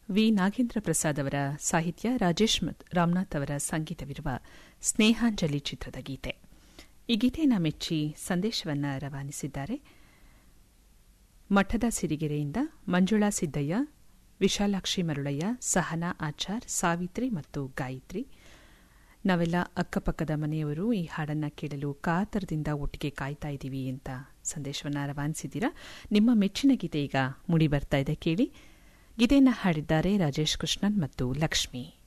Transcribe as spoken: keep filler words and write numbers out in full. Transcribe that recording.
V Nagendra Prasad ಅವರ ಸಾಹಿತ್ಯ, ರಾಜೇಶ್ ರಾಮನಾಥ್ ಅವರ ಸಂಗೀತವಿರುವ ಸ್ನೇಹಾಂಜಲಿ ಚಿತ್ರದ ಗೀತೆ. ಈ ಗೀತೆಯನ್ನು ಮೆಚ್ಚಿ ಸಂದೇಶವನ್ನು ರವಾನಿಸಿದ್ದಾರೆ ಮಠದ ಸಿರಿಗೆರೆಯಿಂದ ಮಂಜುಳಾ ಸಿದ್ದಯ್ಯ, ವಿಶಾಲಾಕ್ಷಿ ಮರುಳಯ್ಯ, ಸಹನಾ ಆಚಾರ್, ಸಾವಿತ್ರಿ ಮತ್ತು ಗಾಯತ್ರಿ. ನಾವೆಲ್ಲ ಅಕ್ಕಪಕ್ಕದ ಮನೆಯವರು ಈ ಹಾಡನ್ನು ಕೇಳಲು ಕಾತರದಿಂದ ಒಟ್ಟಿಗೆ ಕಾಯ್ತಾ ಇದ್ದೀವಿ ಅಂತ ಸಂದೇಶವನ್ನು ರವಾನಿಸಿದ್ದೀರಾ. ನಿಮ್ಮ ಮೆಚ್ಚಿನ ಗೀತೆ ಈಗ ಮುಡಿ ಬರ್ತಾ ಇದೆ, ಕೇಳಿ. ಗೀತೆಯನ್ನು ಹಾಡಿದ್ದಾರೆ ರಾಜೇಶ್ ಕೃಷ್ಣನ್ ಮತ್ತು ಲಕ್ಷ್ಮಿ.